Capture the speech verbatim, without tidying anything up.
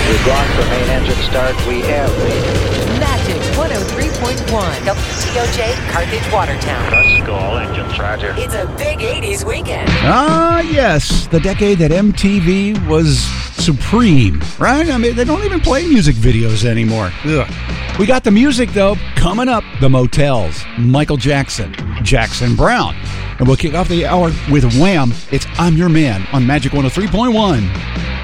We've gone for main engine start. We have the Magic one oh three point one. W T O J, Carthage, Watertown. Let's go, all engines, roger. It's a big eighties weekend. Ah, yes, the decade that M T V was supreme, right? I mean, they don't even play music videos anymore. Ugh. We got the music, though, coming up. The Motels, Michael Jackson, Jackson Browne. And we'll kick off the hour with Wham! It's I'm Your Man on Magic one oh three point one.